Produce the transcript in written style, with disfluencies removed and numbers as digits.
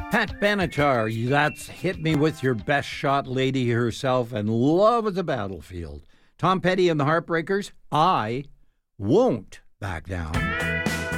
Pat Benatar, that's Hit Me With Your Best Shot lady herself, and Love is a Battlefield. Tom Petty and the Heartbreakers, I Won't Back Down.